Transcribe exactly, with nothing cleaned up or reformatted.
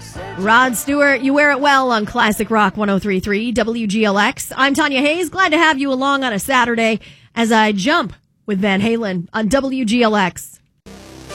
Rod Stewart, You Wear It Well on Classic Rock one oh three point three W G L X. I'm Tanya Hayes. Glad to have you along on a Saturday as I jump with Van Halen on W G L X.